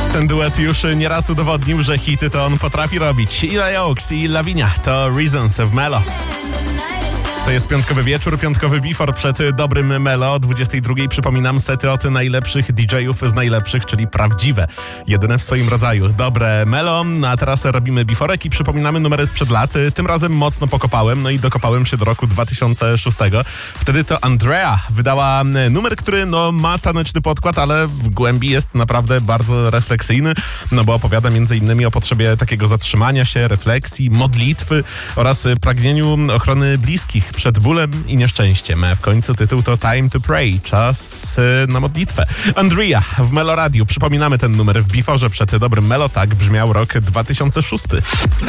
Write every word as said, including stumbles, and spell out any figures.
Ten duet już nieraz udowodnił, że hity to on potrafi robić. Ila Oaks i Lavinia to Reasons w Melo. To jest piątkowy wieczór, piątkowy before przed dobrym Melo. O dwudziestej drugiej przypominam sety od najlepszych D J-ów z najlepszych, czyli prawdziwe. Jedyne w swoim rodzaju. Dobre Melo, no a teraz robimy beforek i przypominamy numery sprzed lat. Tym razem mocno pokopałem, no i dokopałem się do roku dwa tysiące szóstego. Wtedy to Andrea wydała numer, który no ma taneczny podkład, ale w głębi jest naprawdę bardzo refleksyjny, no bo opowiada między innymi o potrzebie takiego zatrzymania się, refleksji, modlitwy oraz pragnieniu ochrony bliskich przed bólem i nieszczęściem. W końcu tytuł to Time to Pray, czas na modlitwę. Andrea w Melo Radio. Przypominamy ten numer w biforze przed dobrym Melo, tak brzmiał rok dwa tysiące szósty.